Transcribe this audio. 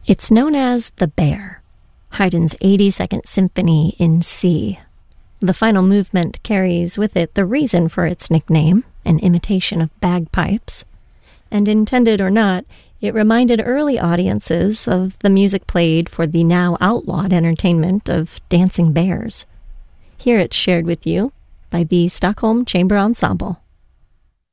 It's known as The Bear, Haydn's 82nd Symphony in C. The final movement carries with it the reason for its nickname, an imitation of bagpipes. And intended or not, it reminded early audiences of the music played for the now outlawed entertainment of dancing bears. Here it's shared with you by the Stockholm Chamber Ensemble.